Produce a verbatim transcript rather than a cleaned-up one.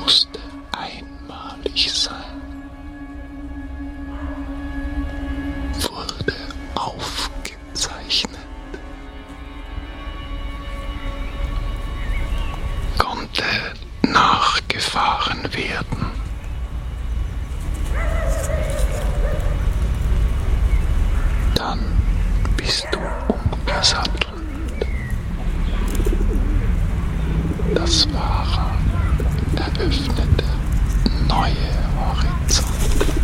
musste einmalig sein, wurde aufgezeichnet, konnte nachgefahren werden. Dann bist du umgesattelt. Das Fahrrad eröffnete neue Horizonte.